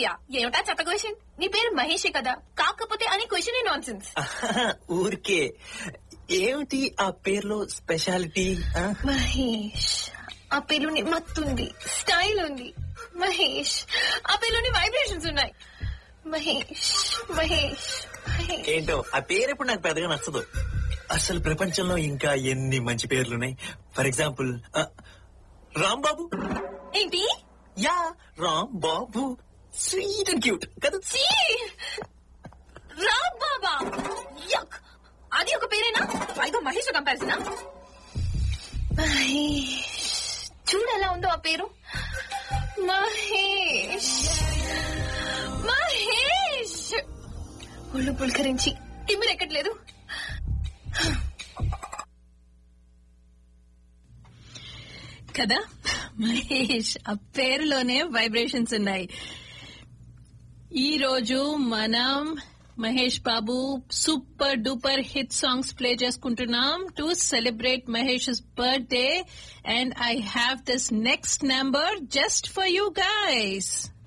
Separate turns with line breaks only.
కావ్య. ఏమిటా చెత్త క్వశ్చన్? నీ పేరు మహేషే కదా, కాకపోతే అని క్వశ్చన్ నాన్ సెన్స్.
ఊరికే ఏమిటి ఆ పేర్లో స్పెషాలిటీ?
మహేష్, ఆ పేరులోని మత్తుంది, స్టైల్ ఉంది. మహేష్, ఆ పేరులోని వైబ్రేషన్స్ ఉన్నాయి. మహేష్ మహేష్ మహేష్.
ఏంటో ఆ పేరు ఎప్పుడు నాకు పెద్దగా నచ్చదు. అసలు ప్రపంచంలో ఇంకా ఎన్ని మంచి పేర్లున్నాయి. For example Rambabu.
ఏంటి?
Yeah, Ram Babu. Sweet and cute కదా.
రామ్ బాబా, యక్. అది ఒక పేరేనా? పైగా మహేష్ కంపారిజనా? మహేష్, చూడు ఎలా ఉందో ఆ పేరు. మహేష్ మహేష్. ఒళ్ళు పులకరించి తిమ్మిరెక్కట్లేదు.
కదా, మహేష్ ఆ పేరులోనే వైబ్రేషన్స్ ఉన్నాయి. ఈ రోజు మనం Mahesh Babu super duper hit songs play చేసుకుంటున్నాం to celebrate Mahesh birthday. And I have this next number just for you guys.